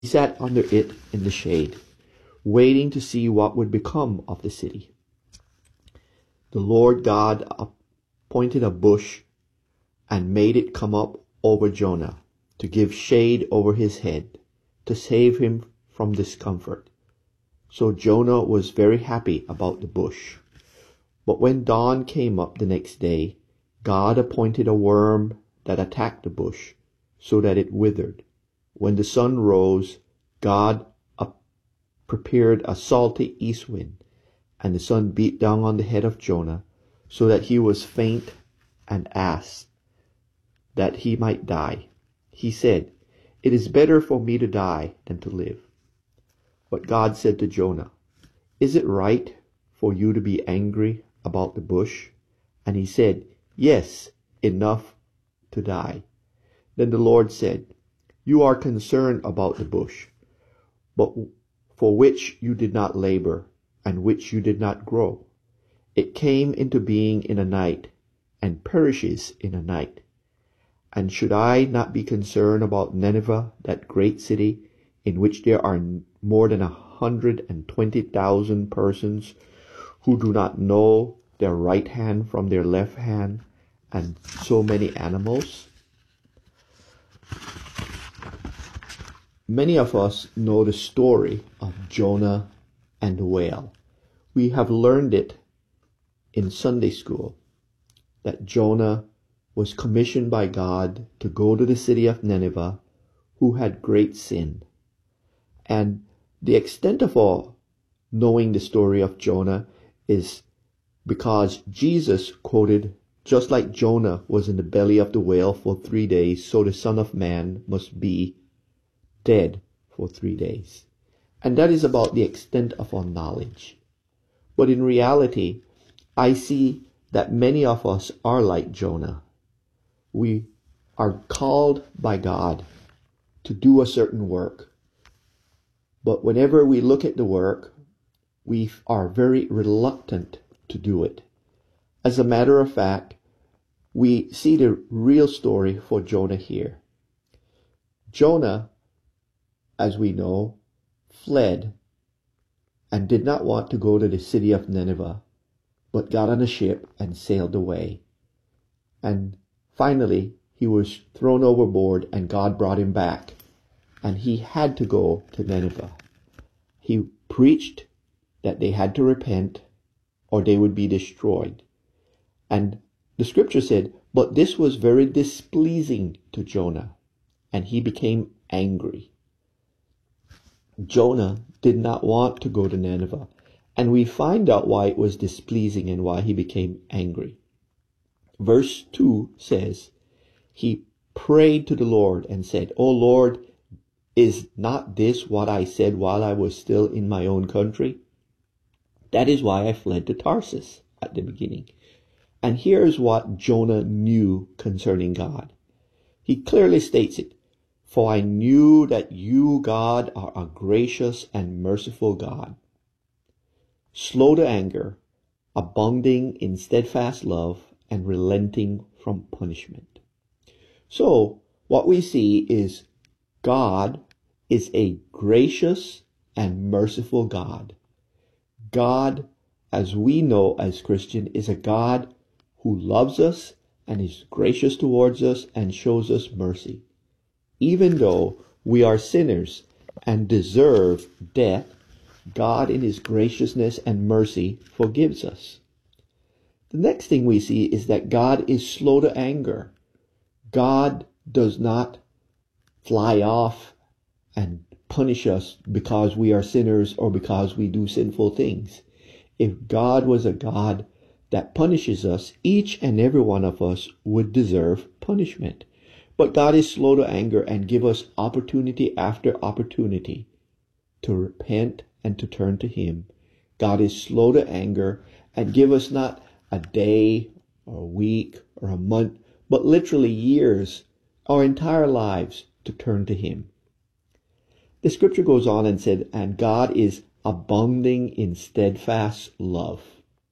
He sat under it in the shade, waiting to see what would become of the city. The Lord God appointed a bush and made it come up over Jonah to give shade over his head, to save him from discomfort. So Jonah was very happy about the bush. But when dawn came up the next day, God appointed a worm that attacked the bush, so that it withered. When the sun rose, God prepared a salty east wind, and the sun beat down on the head of Jonah, so that he was faint, and asked that he might die. He said, "It is better for me to die than to live." But God said to Jonah, "Is it right for you to be angry about the bush?" And he said, "Yes, enough to die." Then the Lord said, "You are concerned about the bush, but for which you did not labor, and which you did not grow. It came into being in a night, and perishes in a night. And should I not be concerned about Nineveh, that great city, in which there are more than 120,000 persons who do not know their right hand from their left hand, and so many animals?" Many of us know the story of Jonah and the whale. We have learned it in Sunday school, that Jonah was commissioned by God to go to the city of Nineveh, who had great sin. And the extent of all knowing the story of Jonah is because Jesus quoted, "Just like Jonah was in the belly of the whale for 3 days, so the Son of Man must be dead for 3 days." And that is about the extent of our knowledge. But in reality, I see that many of us are like Jonah. We are called by God to do a certain work. But whenever we look at the work, we are very reluctant to do it. As a matter of fact, we see the real story for Jonah here. Jonah, as we know, fled and did not want to go to the city of Nineveh, but got on a ship and sailed away. And finally, he was thrown overboard and God brought him back, and he had to go to Nineveh. He preached that they had to repent or they would be destroyed. And the scripture said, "But this was very displeasing to Jonah, and he became angry." Jonah did not want to go to Nineveh, and we find out why it was displeasing and why he became angry. Verse 2 says, he prayed to the Lord and said, "O Lord, is not this what I said while I was still in my own country? That is why I fled to Tarsus at the beginning." And here's what Jonah knew concerning God. He clearly states it. "For I knew that you, God, are a gracious and merciful God, slow to anger, abounding in steadfast love, and relenting from punishment." So, what we see is God is a gracious and merciful God. God, as we know as Christian, is a God who loves us and is gracious towards us and shows us mercy. Even though we are sinners and deserve death, God in his graciousness and mercy forgives us. The next thing we see is that God is slow to anger. God does not fly off and punish us because we are sinners or because we do sinful things. If God was a God that punishes us, each and every one of us would deserve punishment. But God is slow to anger and give us opportunity after opportunity to repent and to turn to him. God is slow to anger and give us not a day or a week or a month, but literally years, our entire lives, to turn to him. The scripture goes on and said, "And God is abounding in steadfast love."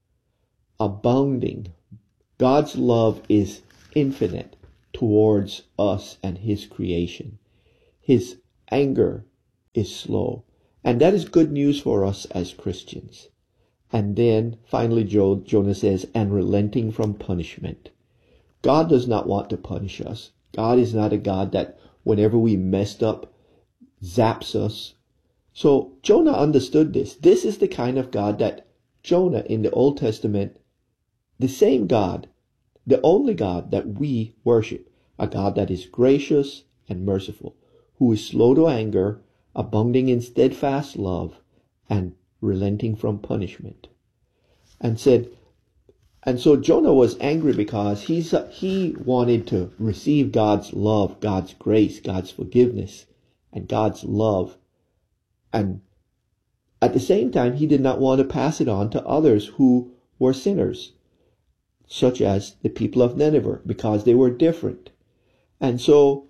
Abounding. God's love is infinite towards us and his creation. His anger is slow. And that is good news for us as Christians. And then finally Jonah says, and relenting from punishment. God does not want to punish us. God is not a God that whenever we messed up, zaps us. So Jonah understood this. This is the kind of God that Jonah in the Old Testament, the same God, the only God that we worship, a God that is gracious and merciful, who is slow to anger, abounding in steadfast love, and relenting from punishment. And so Jonah was angry because he wanted to receive God's love, God's grace, God's forgiveness, and God's love. And at the same time, he did not want to pass it on to others who were sinners, such as the people of Nineveh, because they were different. And so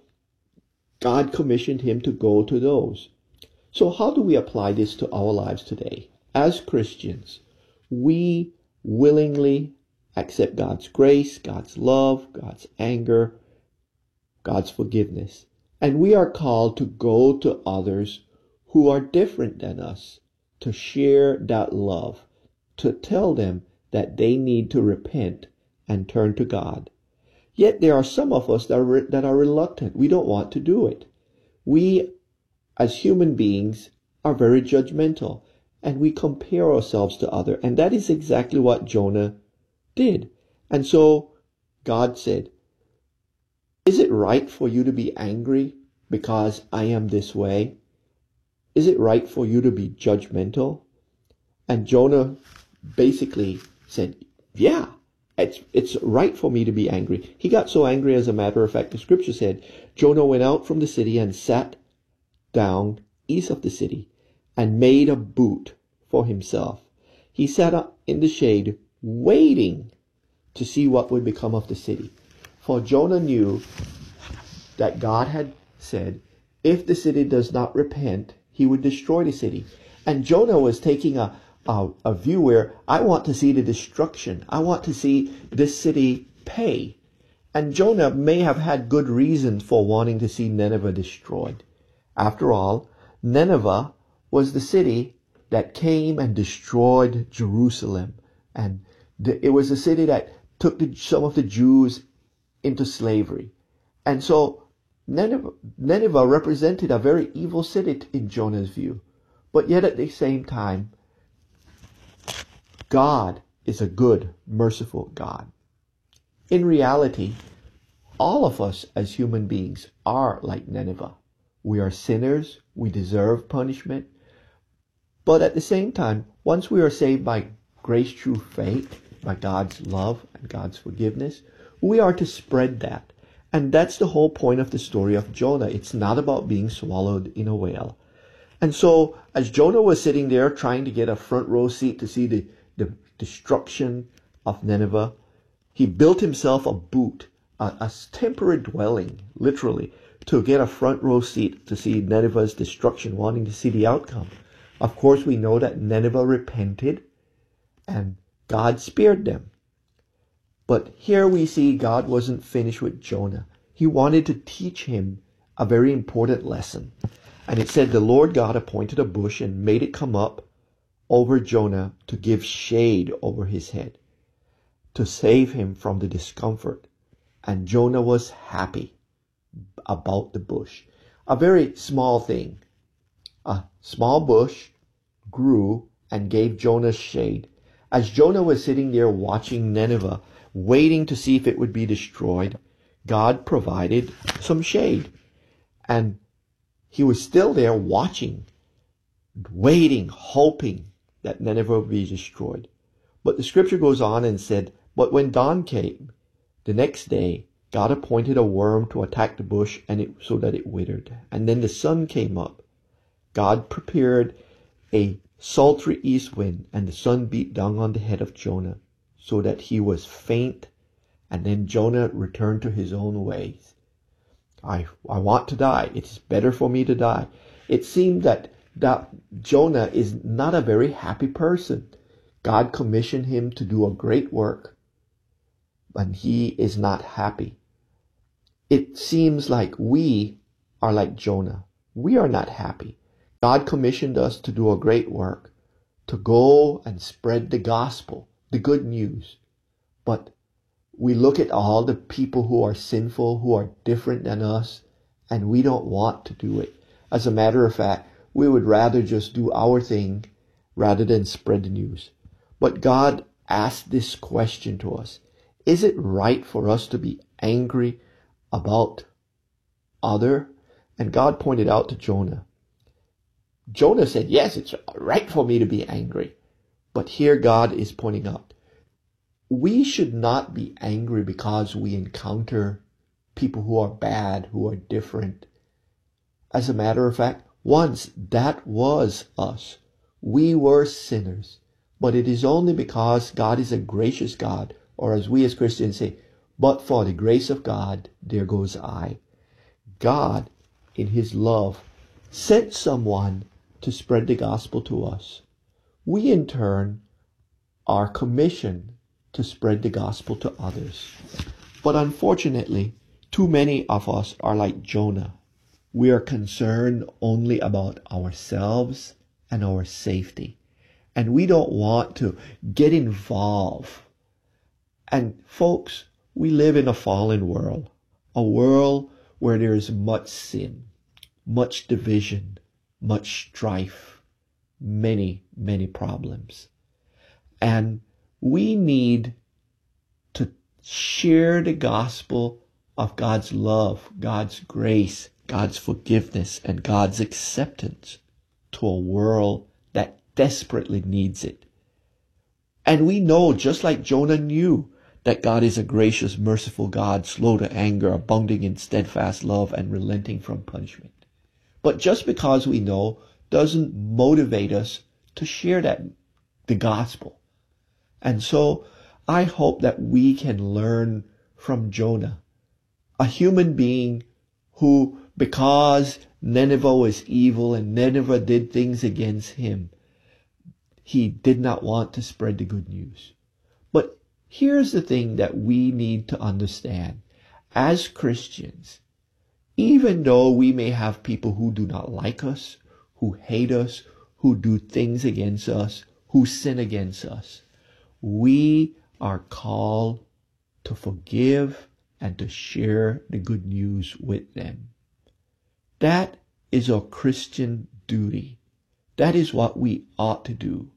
God commissioned him to go to those. So how do we apply this to our lives today? As Christians, we willingly accept God's grace, God's love, God's anger, God's forgiveness. And we are called to go to others who are different than us, to share that love, to tell them that they need to repent and turn to God. Yet there are some of us that are reluctant. We don't want to do it. We, as human beings, are very judgmental, and we compare ourselves to others. And that is exactly what Jonah did. And so God said, is it right for you to be angry because I am this way? Is it right for you to be judgmental? And Jonah basically said, yeah, it's right for me to be angry. He got so angry, as a matter of fact, the scripture said, Jonah went out from the city and sat down east of the city and made a boot for himself. He sat up in the shade waiting to see what would become of the city. For Jonah knew that God had said, if the city does not repent, he would destroy the city. And Jonah was taking a view where I want to see the destruction. I want to see this city pay. And Jonah may have had good reasons for wanting to see Nineveh destroyed. After all, Nineveh was the city that came and destroyed Jerusalem. And it was a city that took some of the Jews into slavery. And so Nineveh represented a very evil city in Jonah's view. But yet at the same time, God is a good, merciful God. In reality, all of us as human beings are like Nineveh. We are sinners. We deserve punishment. But at the same time, once we are saved by grace through faith, by God's love and God's forgiveness, we are to spread that. And that's the whole point of the story of Jonah. It's not about being swallowed in a whale. And so, as Jonah was sitting there trying to get a front row seat to see the destruction of Nineveh, he built himself a boot, a temporary dwelling, literally, to get a front row seat to see Nineveh's destruction, wanting to see the outcome. Of course, we know that Nineveh repented and God spared them. But here we see God wasn't finished with Jonah. He wanted to teach him a very important lesson. And it said the Lord God appointed a bush and made it come up over Jonah to give shade over his head, to save him from the discomfort. And Jonah was happy about the bush. A very small thing. A small bush grew and gave Jonah shade. As Jonah was sitting there watching Nineveh, waiting to see if it would be destroyed, God provided some shade. And he was still there watching, waiting, hoping that Nineveh would be destroyed. But the scripture goes on and said, but when dawn came, the next day, God appointed a worm to attack the bush so that it withered. And then the sun came up. God prepared a sultry east wind, and the sun beat down on the head of Jonah, so that he was faint. And then Jonah returned to his own ways. I want to die. It's better for me to die. It seemed that Jonah is not a very happy person. God commissioned him to do a great work, and he is not happy. It seems like we are like Jonah. We are not happy. God commissioned us to do a great work, to go and spread the gospel, the good news. But we look at all the people who are sinful, who are different than us, and we don't want to do it. As a matter of fact, we would rather just do our thing rather than spread the news. But God asked this question to us. Is it right for us to be angry about other? And God pointed out to Jonah. Jonah said, yes, it's right for me to be angry. But here God is pointing out, we should not be angry because we encounter people who are bad, who are different. As a matter of fact, once that was us. We were sinners. But it is only because God is a gracious God, or as we as Christians say, but for the grace of God, there goes I. God, in his love, sent someone to spread the gospel to us. We in turn are commissioned to spread the gospel to others. But unfortunately, too many of us are like Jonah. We are concerned only about ourselves and our safety. And we don't want to get involved. And folks, we live in a fallen world. A world where there is much sin, much division, much strife, many, many problems. And we need to share the gospel of God's love, God's grace, God's forgiveness, and God's acceptance to a world that desperately needs it. And we know, just like Jonah knew, that God is a gracious, merciful God, slow to anger, abounding in steadfast love, and relenting from punishment. But just because we know doesn't motivate us to share the gospel. And so I hope that we can learn from Jonah, a human being who, because Nineveh was evil and Nineveh did things against him, he did not want to spread the good news. But here's the thing that we need to understand. As Christians, even though we may have people who do not like us, who hate us, who do things against us, who sin against us, we are called to forgive and to share the good news with them. That is our Christian duty. That is what we ought to do.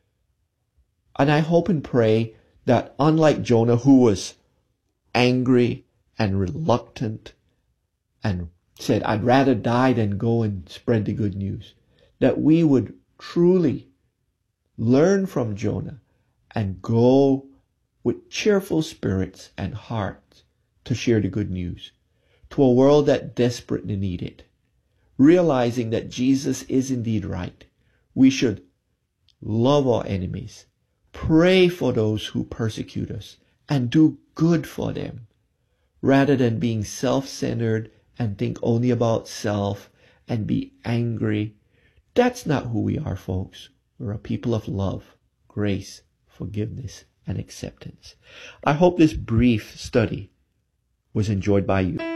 And I hope and pray that unlike Jonah, who was angry and reluctant and said, I'd rather die than go and spread the good news, that we would truly learn from Jonah and go with cheerful spirits and hearts to share the good news to a world that desperately needs it. Realizing that Jesus is indeed right. We should love our enemies, pray for those who persecute us, and do good for them, rather than being self-centered and think only about self and be angry. That's not who we are, folks. We're a people of love, grace, forgiveness, and acceptance. I hope this brief study was enjoyed by you.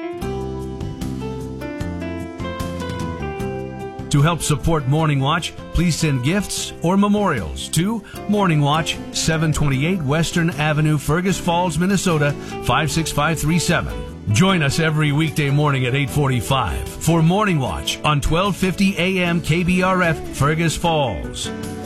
To help support Morning Watch, please send gifts or memorials to Morning Watch, 728 Western Avenue, Fergus Falls, Minnesota, 56537. Join us every weekday morning at 8:45 for Morning Watch on 1250 AM KBRF, Fergus Falls.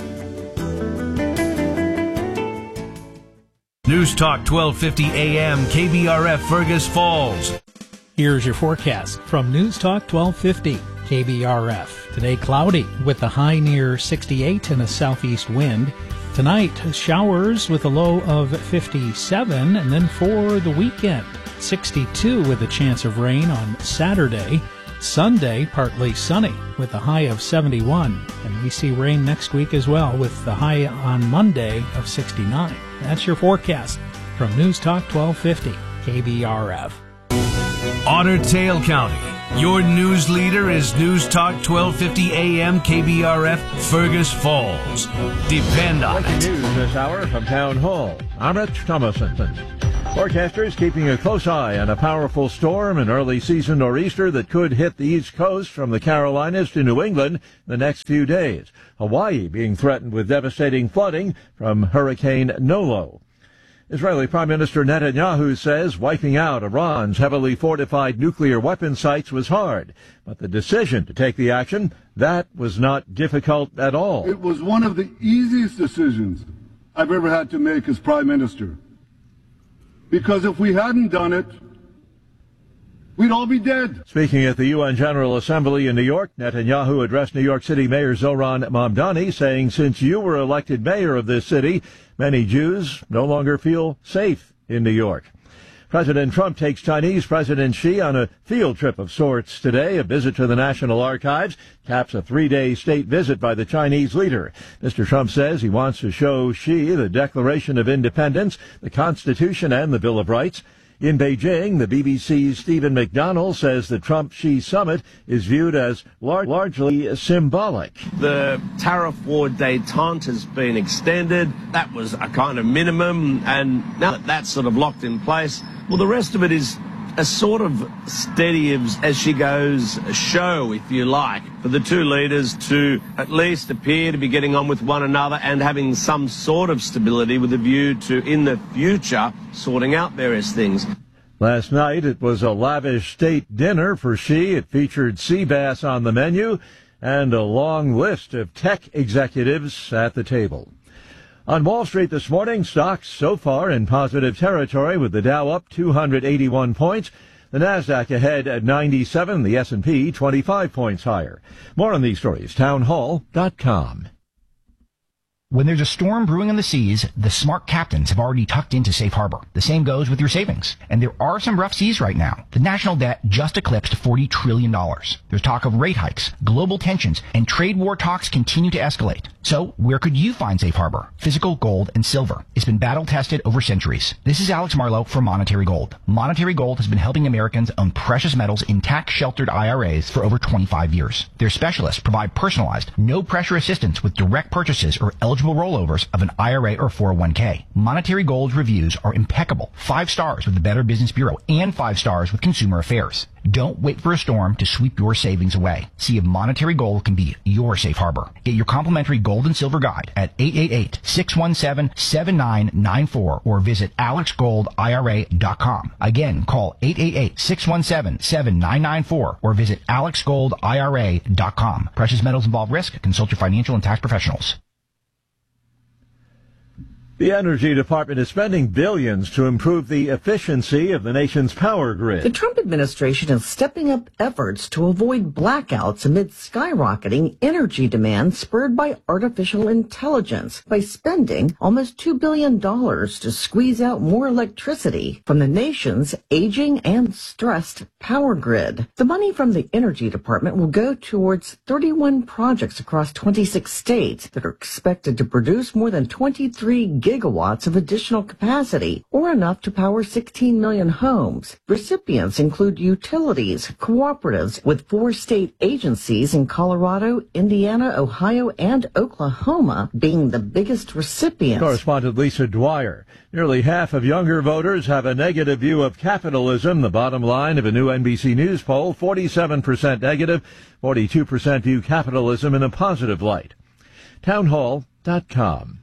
News Talk 1250 AM KBRF, Fergus Falls. Here's your forecast from News Talk 1250 KBRF. Today cloudy with a high near 68 and a southeast wind. Tonight showers with a low of 57, and then for the weekend 62 with a chance of rain on Saturday. Sunday partly sunny with a high of 71, and we see rain next week as well with the high on Monday of 69. That's your forecast from News Talk 1250 KBRF. Otter Tail County. Your news leader is News Talk 1250 AM KBRF, Fergus Falls. Depend on it. Breaking news this hour from Town Hall. I'm Rich Thomason. Forecasters keeping a close eye on a powerful storm, an early season nor'easter that could hit the East Coast from the Carolinas to New England the next few days. Hawaii being threatened with devastating flooding from Hurricane Nolo. Israeli Prime Minister Netanyahu says wiping out Iran's heavily fortified nuclear weapon sites was hard, but the decision to take the action, that was not difficult at all. It was one of the easiest decisions I've ever had to make as Prime Minister. Because if we hadn't done it, we'd all be dead. Speaking at the UN General Assembly in New York, Netanyahu addressed New York City Mayor Zohran Mamdani, saying, since you were elected mayor of this city, many Jews no longer feel safe in New York. President Trump takes Chinese President Xi on a field trip of sorts today. A visit to the National Archives caps a 3-day state visit by the Chinese leader. Mr. Trump says he wants to show Xi the Declaration of Independence, the Constitution, and the Bill of Rights. In Beijing, the BBC's Stephen McDonnell says the Trump-Xi summit is viewed as largely symbolic. The tariff war détente has been extended. That was a kind of minimum, and now that that's sort of locked in place, well, the rest of it is a sort of steady as she goes show, if you like, for the two leaders to at least appear to be getting on with one another and having some sort of stability with a view to, in the future, sorting out various things. Last night, it was a lavish state dinner for Xi. It featured sea bass on the menu and a long list of tech executives at the table. On Wall Street this morning, stocks so far in positive territory, with the Dow up 281 points, the Nasdaq ahead at 97, the S&P 25 points higher. More on these stories, townhall.com. When there's a storm brewing on the seas, the smart captains have already tucked into safe harbor. The same goes with your savings. And there are some rough seas right now. The national debt just eclipsed $40 trillion. There's talk of rate hikes, global tensions, and trade war talks continue to escalate. So where could you find safe harbor? Physical gold and silver. It's been battle tested over centuries. This is Alex Marlowe for Monetary Gold. Monetary Gold has been helping Americans own precious metals in tax-sheltered IRAs for over 25 years. Their specialists provide personalized, no-pressure assistance with direct purchases or eligible rollovers of an IRA or 401k. Monetary Gold's reviews are impeccable. 5 stars with the Better Business Bureau and 5 stars with Consumer Affairs. Don't wait for a storm to sweep your savings away. See if Monetary Gold can be your safe harbor. Get your complimentary gold and silver guide at 888-617-7994 or visit alexgoldira.com. Again, call 888-617-7994 or visit alexgoldira.com. Precious metals involve risk. Consult your financial and tax professionals. The Energy Department is spending billions to improve the efficiency of the nation's power grid. The Trump administration is stepping up efforts to avoid blackouts amid skyrocketing energy demand spurred by artificial intelligence by spending almost $2 billion to squeeze out more electricity from the nation's aging and stressed power grid. The money from the Energy Department will go towards 31 projects across 26 states that are expected to produce more than 23 gigawatts of additional capacity, or enough to power 16 million homes. Recipients include utilities, cooperatives, with 4 state agencies in Colorado, Indiana, Ohio, and Oklahoma being the biggest recipients. Correspondent Lisa Dwyer. Nearly half of younger voters have a negative view of capitalism. The bottom line of a new NBC News poll, 47% negative, 42% view capitalism in a positive light. Townhall.com.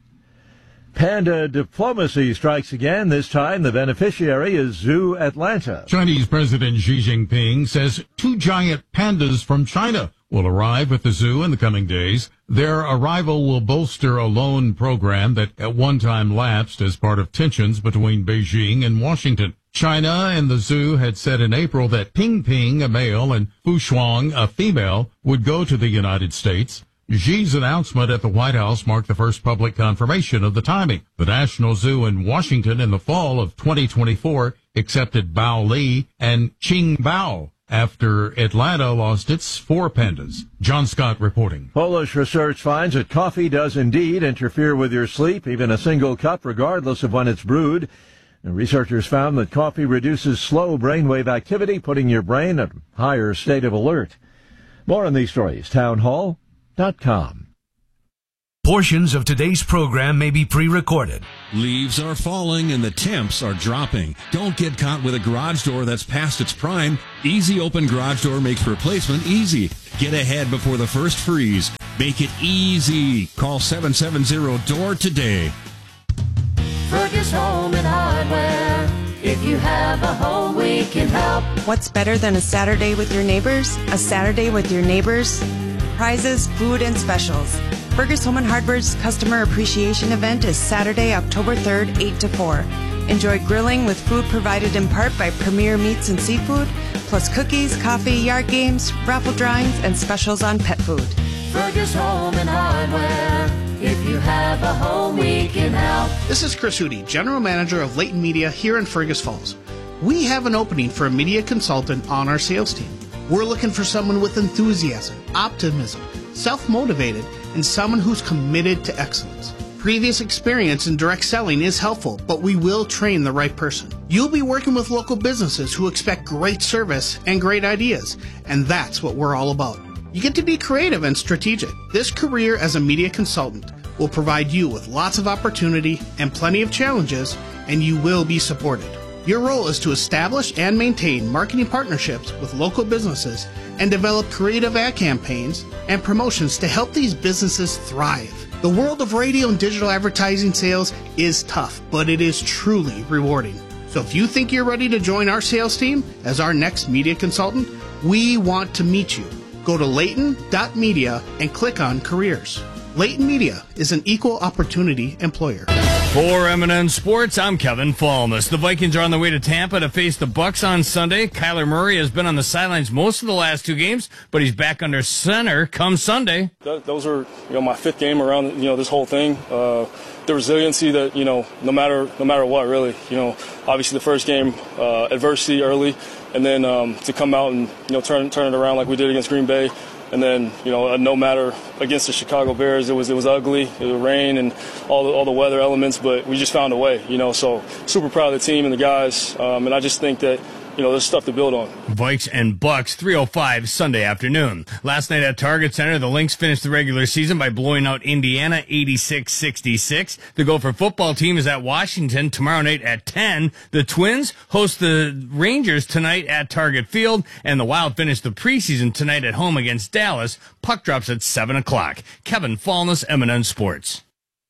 Panda diplomacy strikes again. This time the beneficiary is Zoo Atlanta. Chinese President Xi Jinping says 2 giant pandas from China will arrive at the zoo in the coming days. Their arrival will bolster a loan program that at one time lapsed as part of tensions between Beijing and Washington. China and the zoo had said in April that Ping Ping, a male, and Fu Shuang, a female, would go to the United States. Xi's announcement at the White House marked the first public confirmation of the timing. The National Zoo in Washington in the fall of 2024 accepted Bao Li and Qing Bao after Atlanta lost its 4 pandas. John Scott reporting. Polish research finds that coffee does indeed interfere with your sleep, even a single cup, regardless of when it's brewed. And researchers found that coffee reduces slow brainwave activity, putting your brain at a higher state of alert. More on these stories, townhall.com. Portions of today's program may be pre-recorded. Leaves are falling and the temps are dropping. Don't get caught with a garage door that's past its prime. Easy Open Garage Door makes replacement easy. Get ahead before the first freeze. Make it easy. Call 770-DOOR today. Fergus Home and Hardware. If you have a home, we can help. What's better than a Saturday with your neighbors? A Saturday with your neighbors? Prizes, food, and specials. Fergus Home and Hardware's Customer Appreciation Event is Saturday, October 3rd, 8 to 4. Enjoy grilling with food provided in part by Premier Meats and Seafood, plus cookies, coffee, yard games, raffle drawings, and specials on pet food. Fergus Home and Hardware. If you have a home, we can help. This is Chris Hootie, General Manager of Leighton Media here in Fergus Falls. We have an opening for a media consultant on our sales team. We're looking for someone with enthusiasm, optimism, self-motivated, and someone who's committed to excellence. Previous experience in direct selling is helpful, but we will train the right person. You'll be working with local businesses who expect great service and great ideas, and that's what we're all about. You get to be creative and strategic. This career as a media consultant will provide you with lots of opportunity and plenty of challenges, and you will be supported. Your role is to establish and maintain marketing partnerships with local businesses and develop creative ad campaigns and promotions to help these businesses thrive. The world of radio and digital advertising sales is tough, but it is truly rewarding. So if you think you're ready to join our sales team as our next media consultant, we want to meet you. Go to Leighton.media and click on Careers. Leighton Media is an equal opportunity employer. For M&N Sports, I'm Kevin Falmus. The Vikings are on their way to Tampa to face the Bucks on Sunday. Kyler Murray has been on the sidelines most of the last two games, but he's back under center come Sunday. Those are, my fifth game around, this whole thing. The resiliency that, no matter what, really. Obviously the first game, adversity early, and then to come out and, turn it around like we did against Green Bay. And then, no matter against the Chicago Bears, it was ugly. It was rain and all the weather elements, but we just found a way, So super proud of the team and the guys. And I just think that, there's stuff to build on. Vikes and Bucks, 3:05 Sunday afternoon. Last night at Target Center, the Lynx finished the regular season by blowing out Indiana 86-66. The Gopher football team is at Washington tomorrow night at 10. The Twins host the Rangers tonight at Target Field, and the Wild finish the preseason tonight at home against Dallas. Puck drops at 7 o'clock. Kevin Falness, M&N Sports.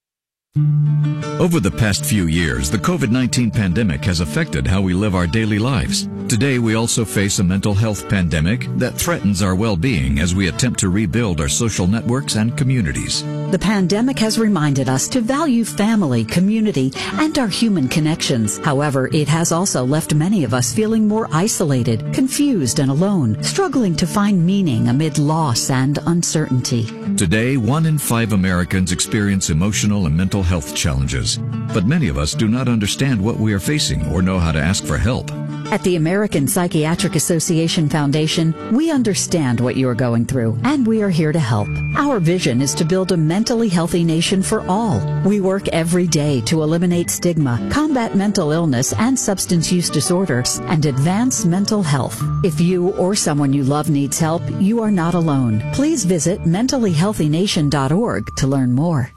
Over the past few years, the COVID-19 pandemic has affected how we live our daily lives. Today, we also face a mental health pandemic that threatens our well-being as we attempt to rebuild our social networks and communities. The pandemic has reminded us to value family, community, and our human connections. However, it has also left many of us feeling more isolated, confused, and alone, struggling to find meaning amid loss and uncertainty. Today, 1 in 5 Americans experience emotional and mental health challenges, but many of us do not understand what we are facing or know how to ask for help. At the American Psychiatric Association Foundation, we understand what you are going through, and we are here to help. Our vision is to build a mentally healthy nation for all. We work every day to eliminate stigma, combat mental illness and substance use disorders, and advance mental health. If you or someone you love needs help, you are not alone. Please visit mentallyhealthynation.org to learn more.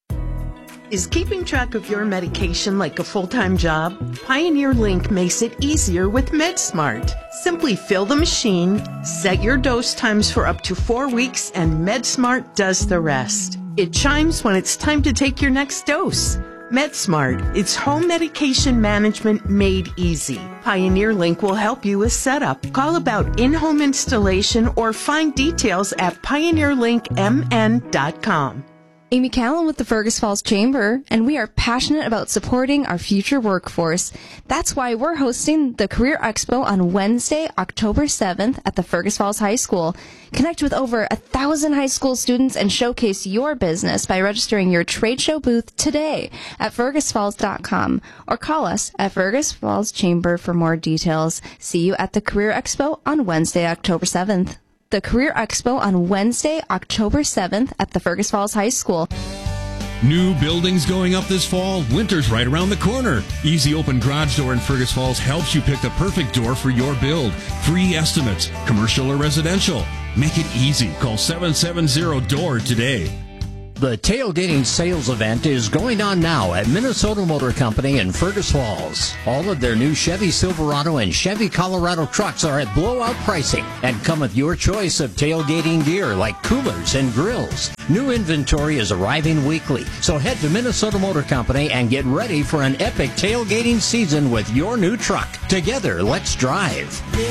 Is keeping track of your medication like a full-time job? Pioneer Link makes it easier with MedSmart. Simply fill the machine, set your dose times for up to 4 weeks, and MedSmart does the rest. It chimes when it's time to take your next dose. MedSmart, it's home medication management made easy. Pioneer Link will help you with setup. Call about in-home installation or find details at pioneerlinkmn.com. Amy Callan with the Fergus Falls Chamber, and we are passionate about supporting our future workforce. That's why we're hosting the Career Expo on Wednesday, October 7th at the Fergus Falls High School. Connect with over 1,000 high school students and showcase your business by registering your trade show booth today at fergusfalls.com or call us at Fergus Falls Chamber for more details. See you at the Career Expo on Wednesday, October 7th. The Career Expo on Wednesday, October 7th at the Fergus Falls High School. New buildings going up this fall? Winter's right around the corner. Easy Open Garage Door in Fergus Falls helps you pick the perfect door for your build. Free estimates, commercial or residential. Make it easy. Call 770-DOOR today. The tailgating sales event is going on now at Minnesota Motor Company in Fergus Falls. All of their new Chevy Silverado and Chevy Colorado trucks are at blowout pricing and come with your choice of tailgating gear like coolers and grills. New inventory is arriving weekly, so head to Minnesota Motor Company and get ready for an epic tailgating season with your new truck. Together, let's drive.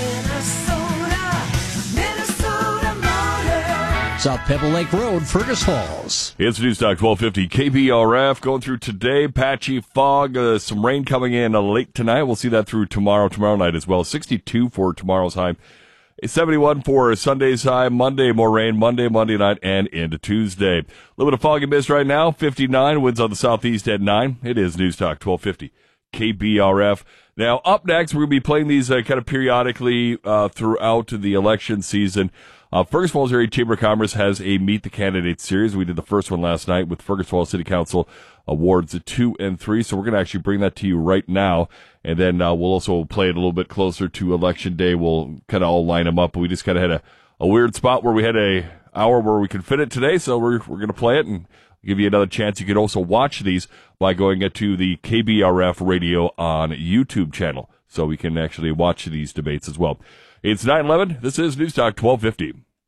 South Pebble Lake Road, Fergus Falls. It's Newstalk 1250 KBRF going through today. Patchy fog, some rain coming in late tonight. We'll see that through tomorrow night as well. 62 for tomorrow's high. 71 for Sunday's high. Monday, more rain. Monday night, and into Tuesday. A little bit of fog and mist right now. 59, winds on the southeast at 9. It is Newstalk 1250 KBRF. Now, up next, we're going to be playing these kind of periodically throughout the election season. Fergus Falls Area Chamber of Commerce has a Meet the Candidates series. We did the first one last night with Fergus Falls City Council Awards 2 and 3. So we're going to actually bring that to you right now. And then we'll also play it a little bit closer to Election Day. We'll kind of all line them up. We just kind of had a weird spot where we had a hour where we could fit it today. So we're going to play it and give you another chance. You can also watch these by going to the KBRF Radio on YouTube channel. So we can actually watch these debates as well. It's 9:11. This is Newstalk 1250.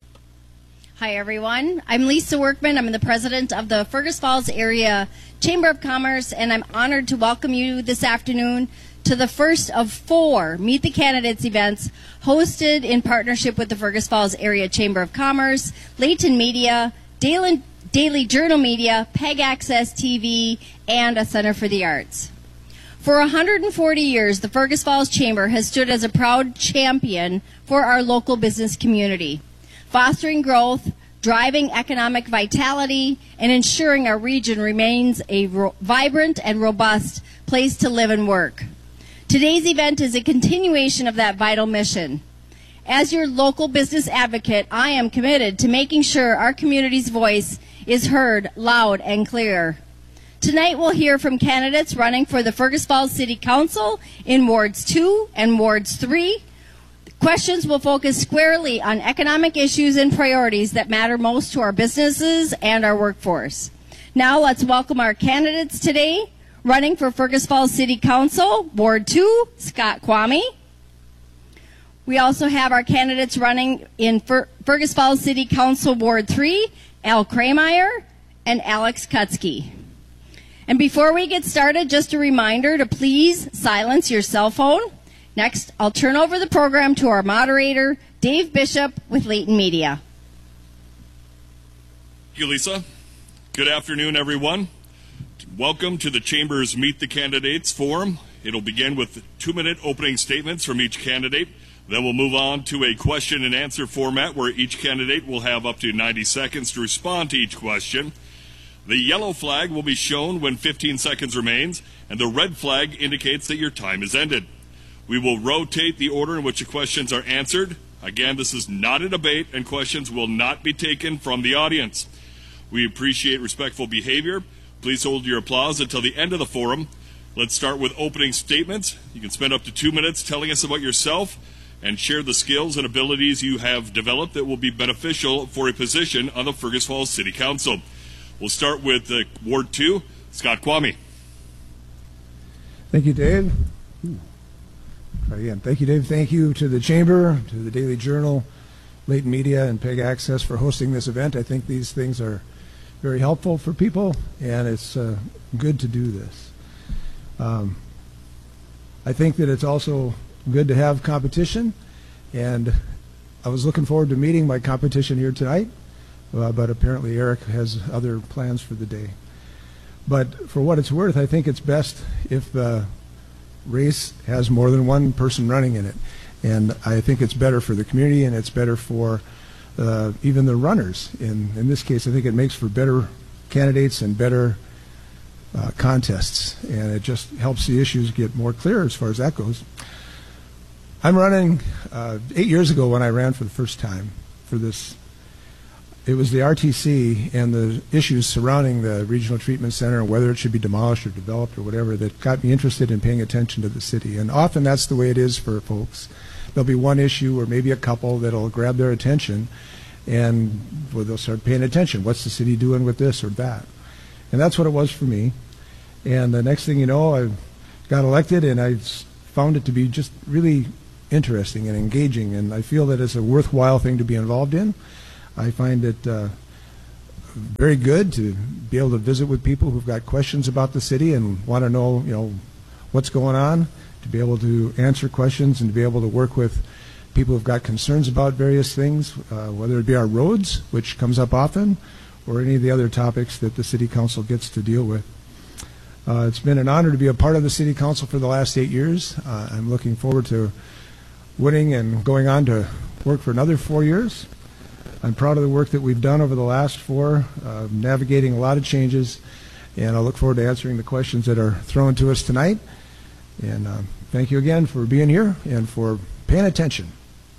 Hi, everyone. I'm Lisa Workman. I'm the president of the Fergus Falls Area Chamber of Commerce, and I'm honored to welcome you this afternoon to the first of 4 Meet the Candidates events hosted in partnership with the Fergus Falls Area Chamber of Commerce, Layton Media, Daily Journal Media, Peg Access TV, and a Center for the Arts. For 140 years, the Fergus Falls Chamber has stood as a proud champion for our local business community, fostering growth, driving economic vitality, and ensuring our region remains a vibrant and robust place to live and work. Today's event is a continuation of that vital mission. As your local business advocate, I am committed to making sure our community's voice is heard loud and clear. Tonight we'll hear from candidates running for the Fergus Falls City Council in Wards 2 and Wards 3. Questions will focus squarely on economic issues and priorities that matter most to our businesses and our workforce. Now let's welcome our candidates today. Running for Fergus Falls City Council, Ward 2, Scott Kwame. We also have our candidates running in Fergus Falls City Council, Ward 3, Al Krameyer and Alex Kutsky. And before we get started, just a reminder to please silence your cell phone. Next, I'll turn over the program to our moderator, Dave Bishop with Layton Media. Thank you, Lisa. Good afternoon, everyone. Welcome to the Chamber's Meet the Candidates Forum. It'll begin with 2-minute opening statements from each candidate. Then we'll move on to a question and answer format where each candidate will have up to 90 seconds to respond to each question. The yellow flag will be shown when 15 seconds remains, and the red flag indicates that your time is ended. We will rotate the order in which the questions are answered. Again, this is not a debate, and questions will not be taken from the audience. We appreciate respectful behavior. Please hold your applause until the end of the forum. Let's start with opening statements. You can spend up to 2 minutes telling us about yourself and share the skills and abilities you have developed that will be beneficial for a position on the Fergus Falls City Council. We'll start with Ward 2, Scott Kwame. Thank you, Dave. Try again. Thank you, Dave. Thank you to the Chamber, to the Daily Journal, Layton Media, and Peg Access for hosting this event. I think these things are very helpful for people, and it's good to do this. I think that it's also good to have competition, and I was looking forward to meeting my competition here tonight. But apparently Eric has other plans for the day. But for what it's worth, I think it's best if the race has more than one person running in it. And I think it's better for the community, and it's better for even the runners. In this case, I think it makes for better candidates and better contests. And it just helps the issues get more clear as far as that goes. I'm running 8 years ago when I ran for the first time for this. It was the RTC and the issues surrounding the regional treatment center and whether it should be demolished or developed or whatever that got me interested in paying attention to the city. And often that's the way it is for folks. There'll be one issue or maybe a couple that'll grab their attention, and well, they'll start paying attention. What's the city doing with this or that? And that's what it was for me. And the next thing you know, I got elected, and I found it to be just really interesting and engaging, and I feel that it's a worthwhile thing to be involved in. I find it very good to be able to visit with people who've got questions about the city and want to know, what's going on, to be able to answer questions and to be able to work with people who've got concerns about various things, whether it be our roads, which comes up often, or any of the other topics that the City Council gets to deal with. It's been an honor to be a part of the City Council for the last 8 years. I'm looking forward to winning and going on to work for another 4 years. I'm proud of the work that we've done over the last 4, navigating a lot of changes, and I look forward to answering the questions that are thrown to us tonight. And thank you again for being here and for paying attention.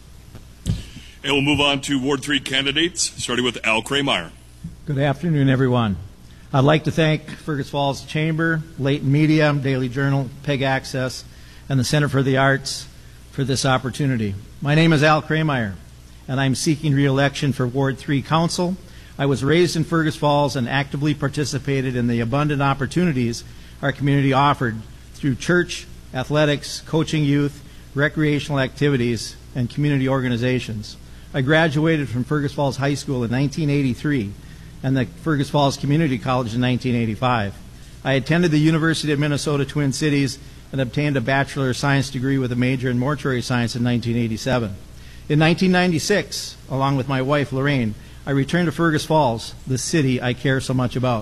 And we'll move on to Ward 3 candidates, starting with Al Krameyer. Good afternoon, everyone. I'd like to thank Fergus Falls Chamber, Leighton Media, Daily Journal, PEG Access, and the Center for the Arts for this opportunity. My name is Al Krameyer, and I'm seeking re-election for Ward 3 Council. I was raised in Fergus Falls and actively participated in the abundant opportunities our community offered through church, athletics, coaching youth, recreational activities, and community organizations. I graduated from Fergus Falls High School in 1983 and the Fergus Falls Community College in 1985. I attended the University of Minnesota Twin Cities and obtained a Bachelor of Science degree with a major in mortuary science in 1987. In 1996, along with my wife Lorraine, I returned to Fergus Falls, the city I care so much about.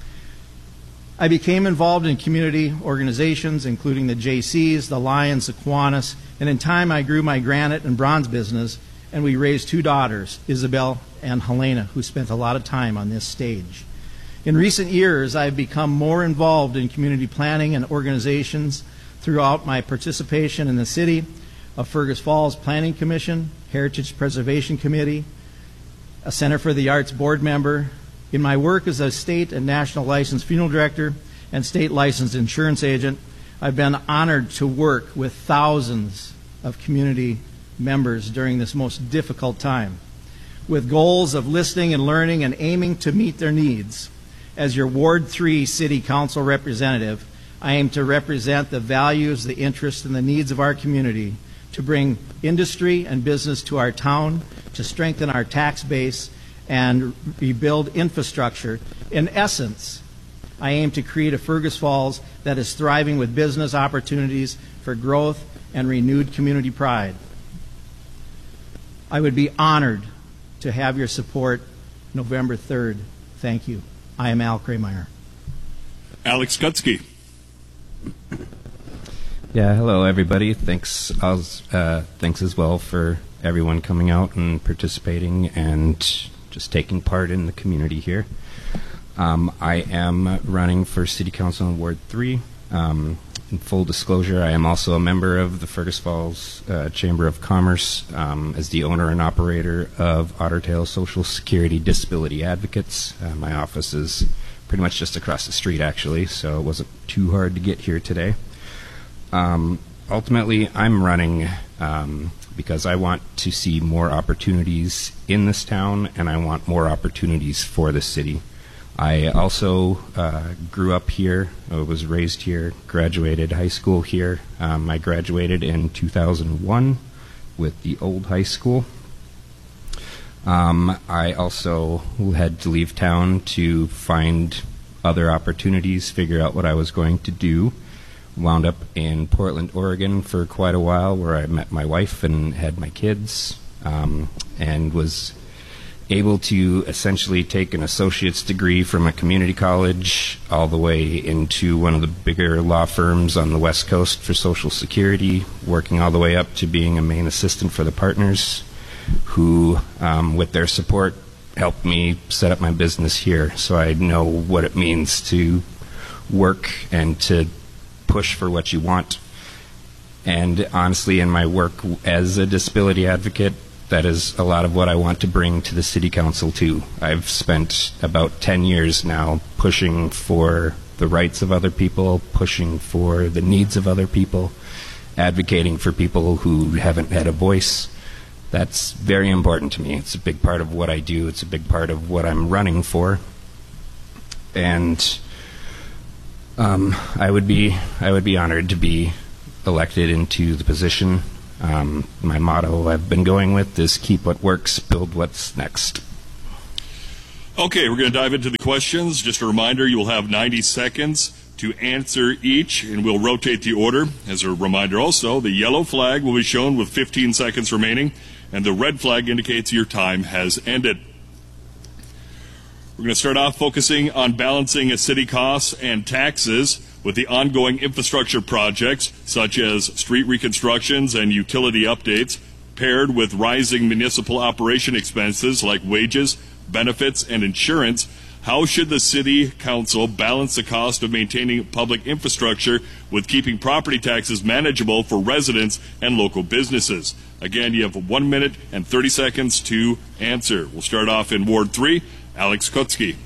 I became involved in community organizations, including the JCs, the Lions, the Kiwanis, and in time I grew my granite and bronze business, and we raised 2 daughters, Isabel and Helena, who spent a lot of time on this stage. In recent years, I've become more involved in community planning and organizations throughout my participation in the City of Fergus Falls Planning Commission, Heritage Preservation Committee, a Center for the Arts board member. In my work as a state and national licensed funeral director and state licensed insurance agent, I've been honored to work with thousands of community members during this most difficult time, with goals of listening and learning and aiming to meet their needs. As your Ward 3 City Council representative, I aim to represent the values, the interests, and the needs of our community, to bring industry and business to our town, to strengthen our tax base, and rebuild infrastructure. In essence, I aim to create a Fergus Falls that is thriving with business opportunities for growth and renewed community pride. I would be honored to have your support November 3rd. Thank you. I am Al Krameyer. Alex Gutsky. Yeah, hello everybody. Thanks as well for everyone coming out and participating and just taking part in the community here. I am running for City Council in Ward 3. In full disclosure, I am also a member of the Fergus Falls Chamber of Commerce as the owner and operator of Ottertail Social Security Disability Advocates. My office is pretty much just across the street, actually, so it wasn't too hard to get here today. Ultimately, I'm running because I want to see more opportunities in this town, and I want more opportunities for the city. I also grew up here, was raised here, graduated high school here. I graduated in 2001 with the old high school. I also had to leave town to find other opportunities, figure out what I was going to do. Wound up in Portland, Oregon for quite a while, where I met my wife and had my kids, and was able to essentially take an associate's degree from a community college all the way into one of the bigger law firms on the West Coast for Social Security, working all the way up to being a main assistant for the partners who, with their support, helped me set up my business here. So I know what it means to work and to push for what you want. And honestly, in my work as a disability advocate, that is a lot of what I want to bring to the City Council too. I've spent about 10 years now pushing for the rights of other people, pushing for the needs of other people, advocating for people who haven't had a voice, That's very important to me. It's a big part of what I do. It's a big part of what I'm running for. And I would be honored to be elected into the position. My motto I've been going with is keep what works, build what's next. Okay, we're going to dive into the questions. Just a reminder, you will have 90 seconds to answer each, and we'll rotate the order. As a reminder also, the yellow flag will be shown with 15 seconds remaining, and the red flag indicates your time has ended. We're going to start off focusing on balancing city costs and taxes with the ongoing infrastructure projects, such as street reconstructions and utility updates, paired with rising municipal operation expenses like wages, benefits, and insurance. How should the City Council balance the cost of maintaining public infrastructure with keeping property taxes manageable for residents and local businesses? Again, you have 1 minute and 30 seconds to answer. We'll start off in Ward 3. Alex Kutsky.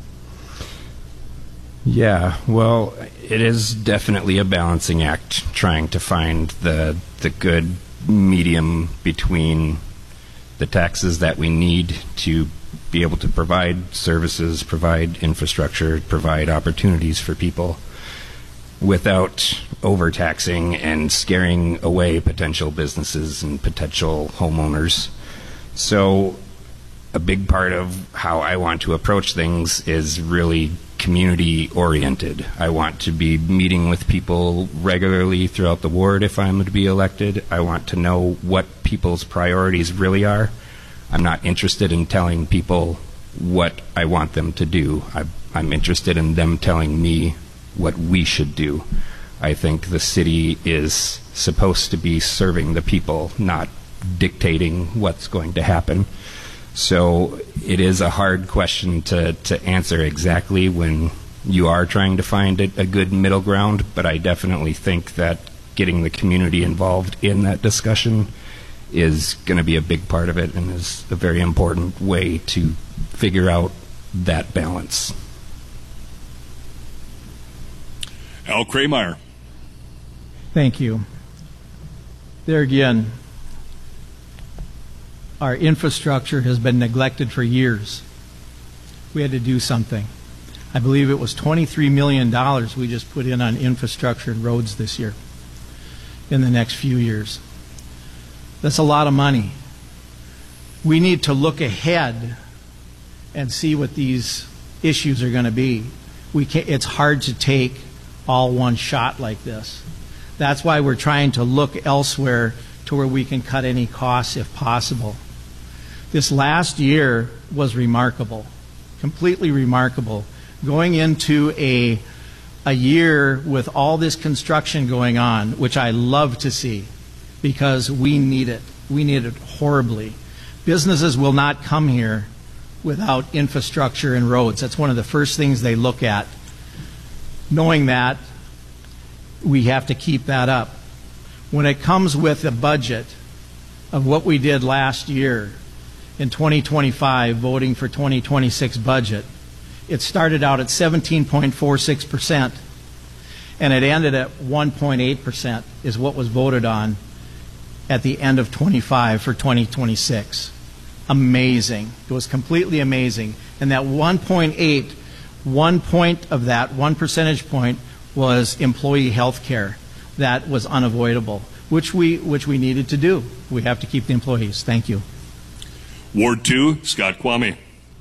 Yeah, well, it is definitely a balancing act trying to find the good medium between the taxes that we need to be able to provide services, provide infrastructure, provide opportunities for people without overtaxing and scaring away potential businesses and potential homeowners. So a big part of how I want to approach things is really community oriented. I want to be meeting with people regularly throughout the ward if I'm to be elected. I want to know what people's priorities really are. I'm not interested in telling people what I want them to do. I'm interested in them telling me what we should do. I think the city is supposed to be serving the people, not dictating what's going to happen. So it is a hard question to answer exactly when you are trying to find a good middle ground, but I definitely think that getting the community involved in that discussion is going to be a big part of it and is a very important way to figure out that balance. Al Krameyer. Thank you. There again, our infrastructure has been neglected for years. We had to do something. I believe it was $23 million we just put in on infrastructure and roads this year, in the next few years. That's a lot of money. We need to look ahead and see what these issues are going to be. It's hard to take all one shot like this. That's why we're trying to look elsewhere to where we can cut any costs if possible. This last year was remarkable, completely remarkable. Going into a year with all this construction going on, which I love to see, because we need it. We need it horribly. Businesses will not come here without infrastructure and roads. That's one of the first things they look at. Knowing that, we have to keep that up. When it comes with the budget of what we did last year in 2025, voting for 2026 budget, it started out at 17.46%, and it ended at 1.8% is what was voted on at the end of 25 for 2026. Amazing. It was completely amazing. And that 1.8, 1 point of that, 1 percentage point, was employee health care. That was unavoidable, which we needed to do. We have to keep the employees. Thank you. Ward 2, Scott Kwame.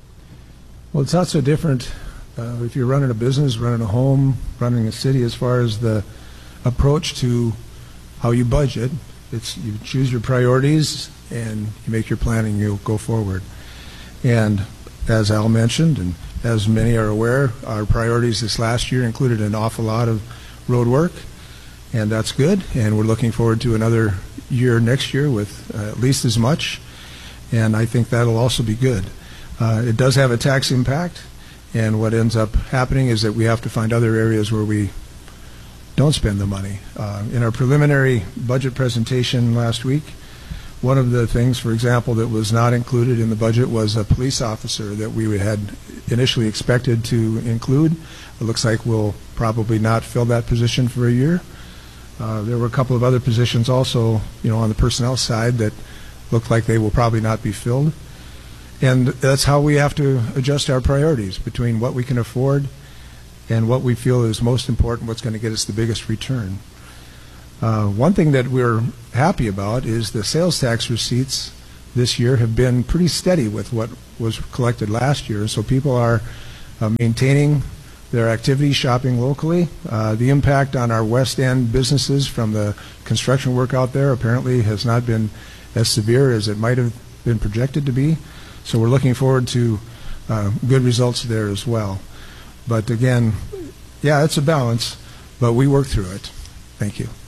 Well, it's not so different if you're running a business, running a home, running a city, as far as the approach to how you budget. It's you choose your priorities and you make your plan and you go forward. And as Al mentioned, and as many are aware, our priorities this last year included an awful lot of road work, and that's good. And we're looking forward to another year next year with at least as much, and I think that'll also be good. It does have a tax impact, and what ends up happening is that we have to find other areas where we don't spend the money. In our preliminary budget presentation last week, one of the things, for example, that was not included in the budget was a police officer that we had initially expected to include. It looks like we'll probably not fill that position for a year. There were a couple of other positions also, on the personnel side that look like they will probably not be filled. And that's how we have to adjust our priorities between what we can afford and what we feel is most important, what's going to get us the biggest return. One thing that we're happy about is the sales tax receipts this year have been pretty steady with what was collected last year. So people are maintaining their activity, shopping locally. The impact on our West End businesses from the construction work out there apparently has not been as severe as it might have been projected to be. So we're looking forward to good results there as well. But again, yeah, it's a balance, but we work through it. Thank you.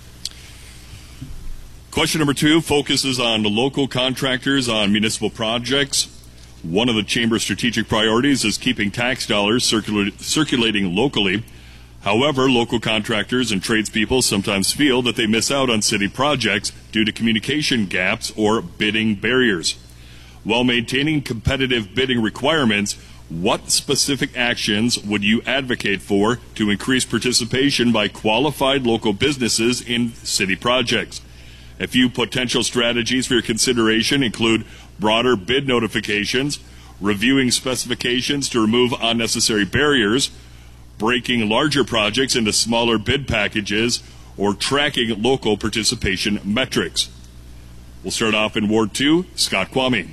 Question number 2 focuses on the local contractors on municipal projects. One of the Chamber's strategic priorities is keeping tax dollars circulating locally. However, local contractors and tradespeople sometimes feel that they miss out on city projects due to communication gaps or bidding barriers. While maintaining competitive bidding requirements, what specific actions would you advocate for to increase participation by qualified local businesses in city projects? A few potential strategies for your consideration include broader bid notifications, reviewing specifications to remove unnecessary barriers, breaking larger projects into smaller bid packages, or tracking local participation metrics. We'll start off in Ward 2, Scott Kwame.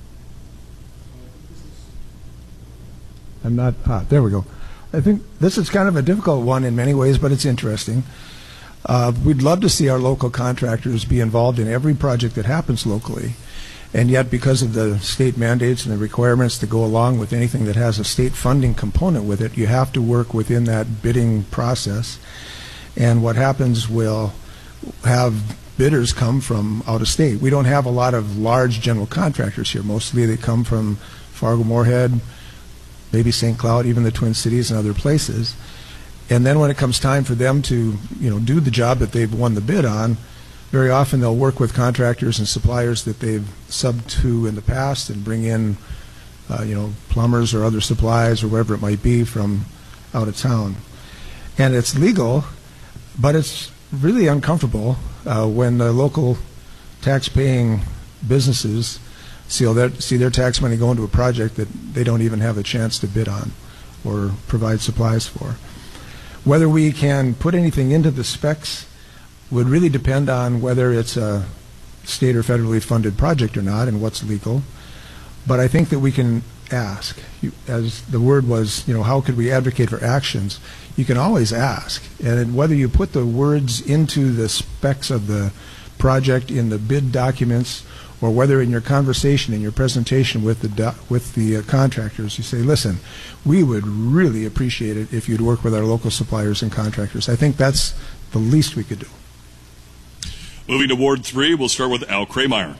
There we go. I think this is kind of a difficult one in many ways, but it's interesting. We'd love to see our local contractors be involved in every project that happens locally. And yet, because of the state mandates and the requirements to go along with anything that has a state funding component with it, you have to work within that bidding process. And what happens, will have bidders come from out of state. We don't have a lot of large general contractors here. Mostly they come from Fargo-Moorhead, maybe St. Cloud, even the Twin Cities and other places. And then when it comes time for them to, do the job that they've won the bid on, very often they'll work with contractors and suppliers that they've subbed to in the past and bring in, plumbers or other supplies or wherever it might be from out of town. And it's legal, but it's really uncomfortable when the local tax-paying businesses see their tax money go into a project that they don't even have a chance to bid on or provide supplies for. Whether we can put anything into the specs would really depend on whether it's a state or federally funded project or not and what's legal. But I think that we can ask. As the word was, how could we advocate for actions? You can always ask. And whether you put the words into the specs of the project in the bid documents, or whether in your conversation, in your presentation with the contractors, you say, listen, we would really appreciate it if you'd work with our local suppliers and contractors. I think that's the least we could do. Moving to Ward 3, we'll start with Al Krameyer.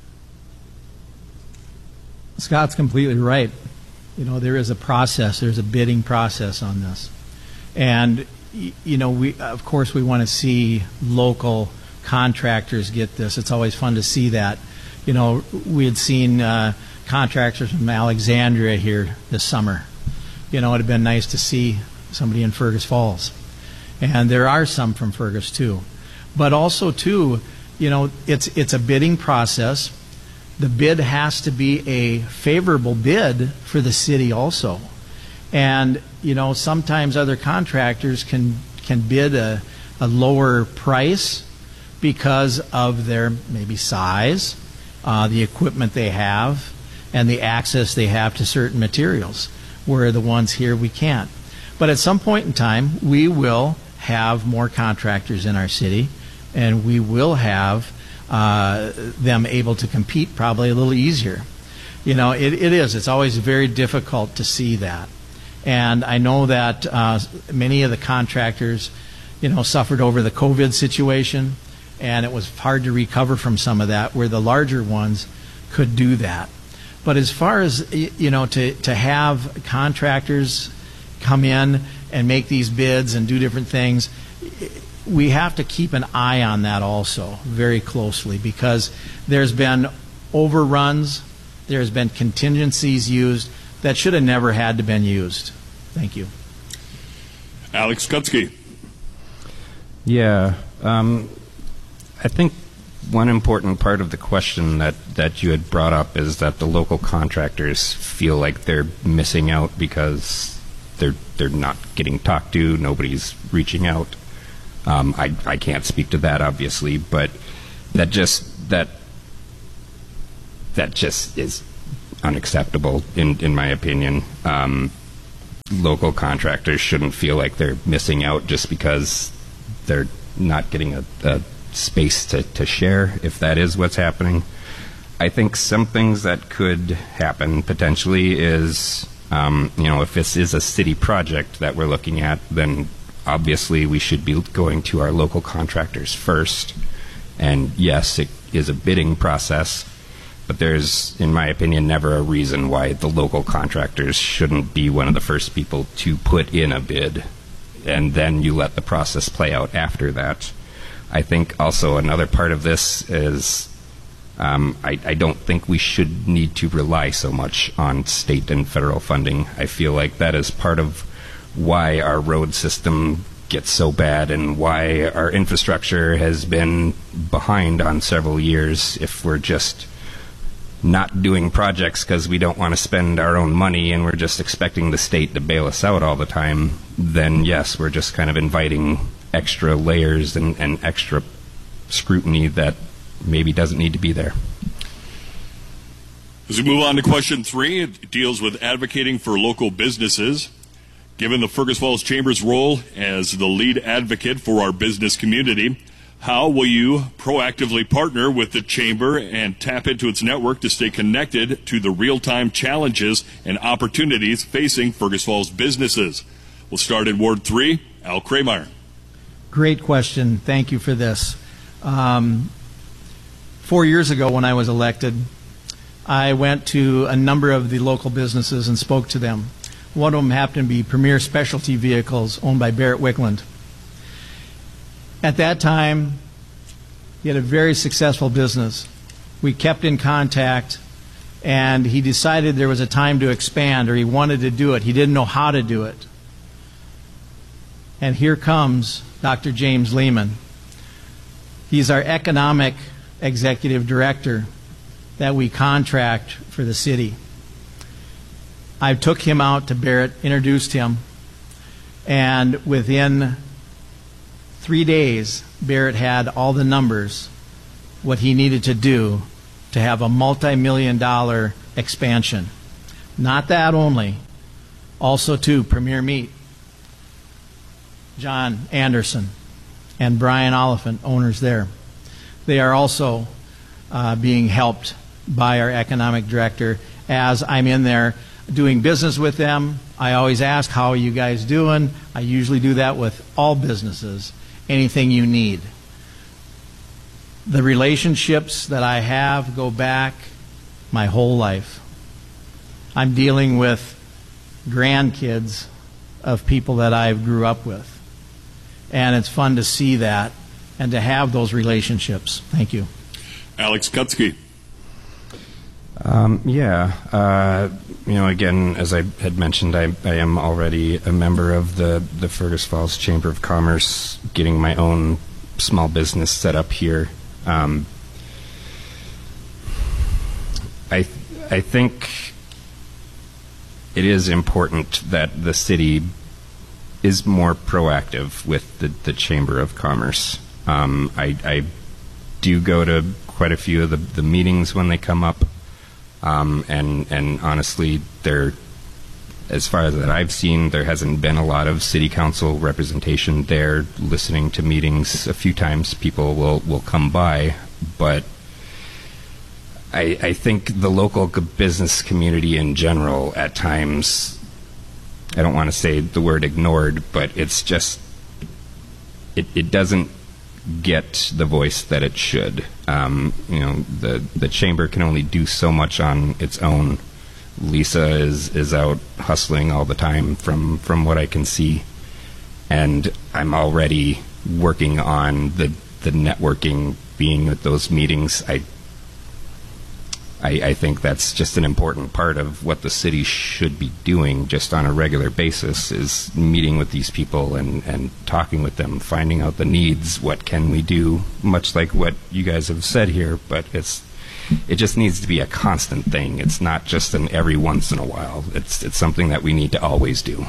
Scott's completely right. There is a process. There's a bidding process on this. And, we want to see local contractors get this. It's always fun to see that. We had seen contractors from Alexandria here this summer. It would have been nice to see somebody in Fergus Falls. And there are some from Fergus, too. But also, too, it's a bidding process. The bid has to be a favorable bid for the city also. And, sometimes other contractors can bid a lower price because of their maybe size, the equipment they have, and the access they have to certain materials, where the ones here we can't. But at some point in time, we will have more contractors in our city, and we will have them able to compete probably a little easier. It's always very difficult to see that. And I know that many of the contractors, suffered over the COVID situation, and it was hard to recover from some of that, where the larger ones could do that. But as far as, to have contractors come in and make these bids and do different things, we have to keep an eye on that also very closely, because there's been overruns, there's been contingencies used that should have never had to been used. Thank you. Alex Kutsky. Yeah. I think one important part of the question that you had brought up is that the local contractors feel like they're missing out because they're not getting talked to, nobody's reaching out. I can't speak to that, obviously, but that just is unacceptable in my opinion. Local contractors shouldn't feel like they're missing out just because they're not getting a space to share, if that is what's happening. I think some things that could happen potentially is, if this is a city project that we're looking at, then obviously we should be going to our local contractors first. And yes, it is a bidding process, but there's, in my opinion, never a reason why the local contractors shouldn't be one of the first people to put in a bid, and then you let the process play out after that. I think also another part of this is I don't think we should need to rely so much on state and federal funding. I feel like that is part of why our road system gets so bad and why our infrastructure has been behind on several years. If we're just not doing projects because we don't want to spend our own money and we're just expecting the state to bail us out all the time, then yes, we're just kind of inviting extra layers and extra scrutiny that maybe doesn't need to be there. As we move on to question 3, it deals with advocating for local businesses. Given the Fergus Falls Chamber's role as the lead advocate for our business community, how will you proactively partner with the Chamber and tap into its network to stay connected to the real-time challenges and opportunities facing Fergus Falls businesses? We'll start in Ward 3. Al Krameyer. Great question. Thank you for this. 4 years ago when I was elected, I went to a number of the local businesses and spoke to them. One of them happened to be Premier Specialty Vehicles, owned by Barrett Wickland. At that time, he had a very successful business. We kept in contact, and he decided there was a time to expand, or he wanted to do it. He didn't know how to do it. And here comes Dr. James Lehman. He's our economic executive director that we contract for the city. I took him out to Barrett, introduced him, and within 3 days, Barrett had all the numbers, what he needed to do to have a multi-million-dollar expansion. Not that only, also to Premier Meat, John Anderson and Brian Oliphant, owners there. They are also being helped by our economic director as I'm in there doing business with them. I always ask, how are you guys doing? I usually do that with all businesses. Anything you need. The relationships that I have go back my whole life. I'm dealing with grandkids of people that I grew up with. And it's fun to see that and to have those relationships. Thank you. Alex Kutsky. Again, as I had mentioned, I am already a member of the Fergus Falls Chamber of Commerce, getting my own small business set up here. I think it is important that the city is more proactive with the Chamber of Commerce. I do go to quite a few of the meetings when they come up. And honestly, as far as that I've seen, there hasn't been a lot of city council representation there. Listening to meetings, a few times people will come by, but I think the local business community in general at times, I don't want to say the word ignored, but it's just, it doesn't get the voice that it should. The chamber can only do so much on its own. Lisa is out hustling all the time from what I can see, and I'm already working on the networking, being at those meetings. I think that's just an important part of what the city should be doing just on a regular basis, is meeting with these people and talking with them, finding out the needs, what can we do, much like what you guys have said here, but it just needs to be a constant thing. It's not just an every once in a while. It's something that we need to always do.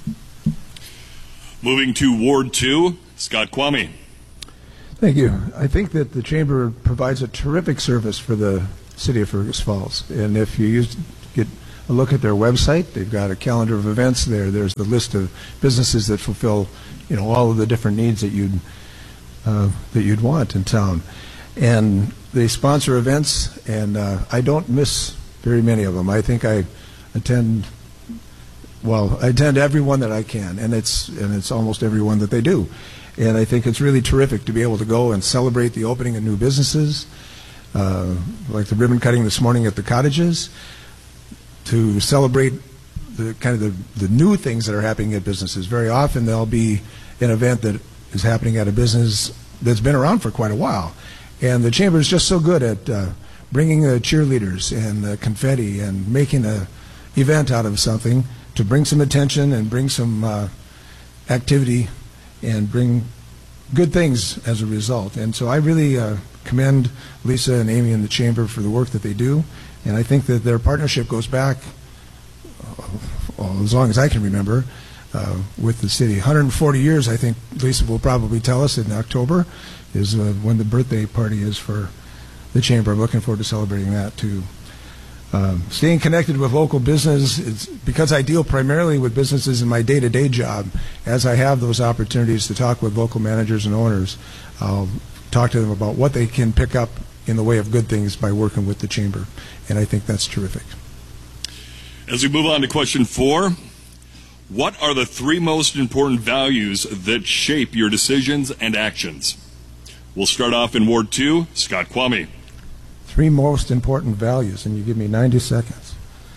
Moving to Ward 2, Scott Kwame. Thank you. I think that the Chamber provides a terrific service for the City of Fergus Falls. And if you get a look at their website, they've got a calendar of events there. There's the list of businesses that fulfill, all of the different needs that you'd want in town. And they sponsor events, and I don't miss very many of them. I think I attend every one that I can, and it's almost every one that they do. And I think it's really terrific to be able to go and celebrate the opening of new businesses, like the ribbon cutting this morning at the cottages, to celebrate the new things that are happening at businesses. Very often there'll be an event that is happening at a business that's been around for quite a while. And the Chamber is just so good at bringing the cheerleaders and the confetti and making an event out of something to bring some attention and bring some activity and bring good things as a result. And so I really commend Lisa and Amy and the Chamber for the work that they do. And I think that their partnership goes back as long as I can remember with the city. 140 years, I think Lisa will probably tell us in October, is when the birthday party is for the Chamber. I'm looking forward to celebrating that too. Staying connected with local business, it's because I deal primarily with businesses in my day-to-day job. As I have those opportunities to talk with local managers and owners, I'll talk to them about what they can pick up in the way of good things by working with the Chamber, and I think that's terrific. As we move on to question 4, what are the 3 most important values that shape your decisions and actions? We'll start off in Ward 2, Scott Kwame. 3 most important values, and you give me 90 seconds.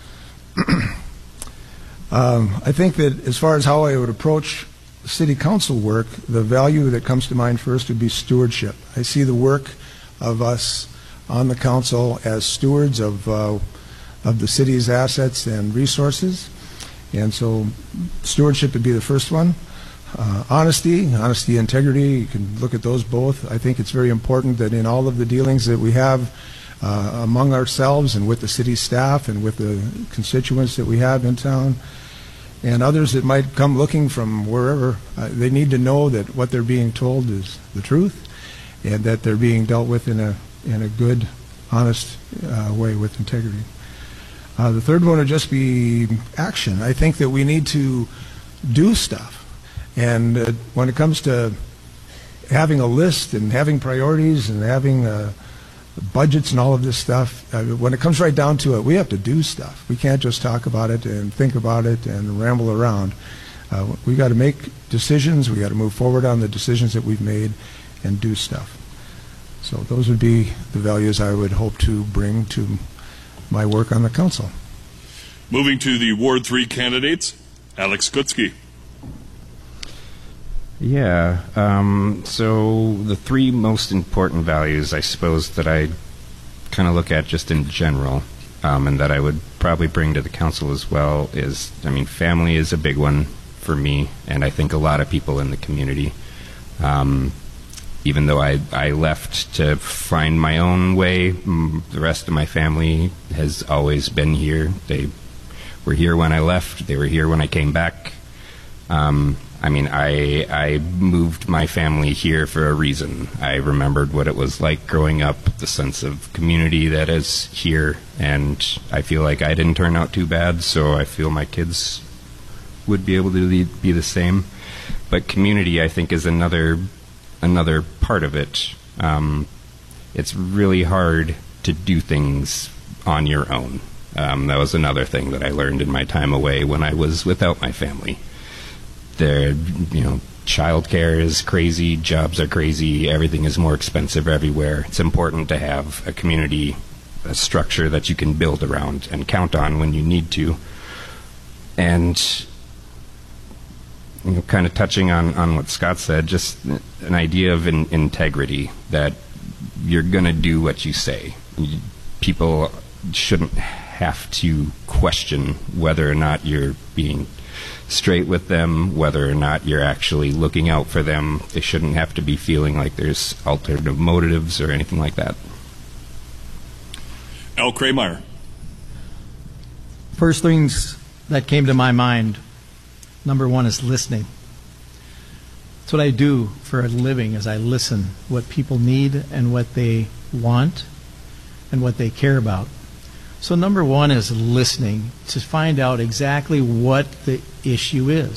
I think that as far as how I would approach city council work, the value that comes to mind first would be stewardship. I see the work of us on the council as stewards of the city's assets and resources, and so stewardship would be the first one. Honesty, integrity, you can look at those both. I think it's very important that in all of the dealings that we have among ourselves and with the city staff and with the constituents that we have in town, and others that might come looking from wherever, they need to know that what they're being told is the truth, and that they're being dealt with in a good, honest way with integrity. The third one would just be action. I think that we need to do stuff, and when it comes to having a list and having priorities and having budgets and all of this stuff, when it comes right down to it, we have to do stuff. We can't just talk about it and think about it and ramble around. We got to make decisions. We got to move forward on the decisions that we've made and do stuff. So those would be the values I would hope to bring to my work on the council. Moving to the Ward 3 candidates, Alex Kutsky. Yeah, so the 3 most important values, I suppose, that I kind of look at just in general, and that I would probably bring to the council as well is, family is a big one for me, and I think a lot of people in the community. Even though I left to find my own way, the rest of my family has always been here. They were here when I left. They were here when I came back. I moved my family here for a reason. I remembered what it was like growing up, the sense of community that is here, and I feel like I didn't turn out too bad, so I feel my kids would be able to be the same. But community, I think, is another part of it. It's really hard to do things on your own. That was another thing that I learned in my time away when I was without my family. Childcare is crazy, jobs are crazy, everything is more expensive everywhere. It's important to have a community, a structure that you can build around and count on when you need to. And kind of touching on what Scott said, just an idea of integrity, that you're going to do what you say. People shouldn't have to question whether or not you're being straight with them, whether or not you're actually looking out for them. They shouldn't have to be feeling like there's alternative motives or anything like that. Al Krameyer. First things that came to my mind, number one is listening. That's what I do for a living, is I listen what people need and what they want and what they care about. So number one is listening to find out exactly what the issue is.